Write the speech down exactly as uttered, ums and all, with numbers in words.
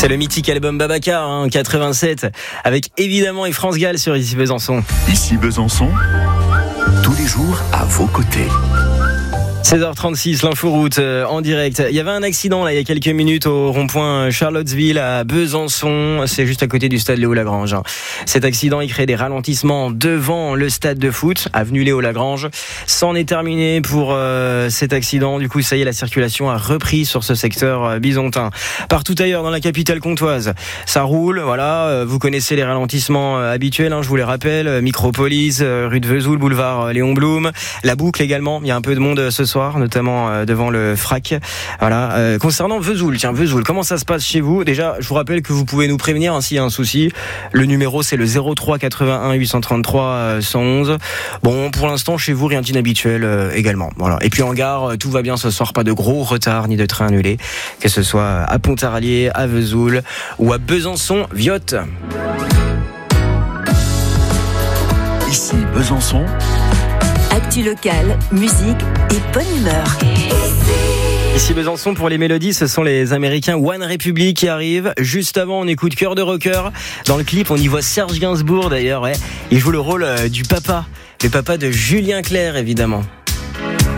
C'est le mythique album Babacar, hein, quatre-vingt-sept, avec évidemment et France Gall sur Ici Besançon. Ici Besançon, tous les jours à vos côtés. seize heures trente-six, l'inforoute euh, en direct. Il y avait un accident là il y a quelques minutes au rond-point Charlottesville à Besançon, c'est juste à côté du stade Léo-Lagrange. Cet accident il crée des ralentissements devant le stade de foot, avenue Léo-Lagrange. C'en est terminé pour euh, cet accident. Du coup, ça y est, la circulation a repris sur ce secteur euh, bisontin. Partout ailleurs dans la capitale comtoise, ça roule. Voilà, euh, vous connaissez les ralentissements euh, habituels. Hein, je vous les rappelle. Euh, Micropolis, euh, rue de Vesoul, boulevard euh, Léon Blum, la boucle également. Il y a un peu de monde euh, ce soir, notamment euh, devant le Frac. Voilà. Euh, concernant Vesoul, tiens Vesoul, comment ça se passe chez vous ? Déjà, je vous rappelle que vous pouvez nous prévenir hein, s'il y a un souci. Le numéro c'est le zéro trois quatre-vingt-un huit cent trente-trois cent onze. Bon, pour l'instant chez vous rien d'inhabituel euh, également. Voilà. Et puis en gare, euh, tout va bien ce soir, pas de gros retards ni de trains annulés, que ce soit à Pontarlier, à Vesoul ou à Besançon-Viotte. Ici Besançon. Actu locale, musique et bonne humeur. Ici Besançon pour les mélodies, ce sont les Américains One Republic qui arrivent. Juste avant, on écoute Cœur de Rocker. Dans le clip, on y voit Serge Gainsbourg d'ailleurs. Ouais. Il joue le rôle euh, du papa, le papa de Julien Clerc évidemment.